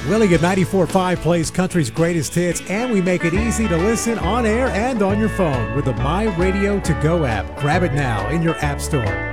Willie at 94.5 plays country's greatest hits, and we make it easy to listen on air and on your phone with the My Radio To Go app. Grab it now in your app store.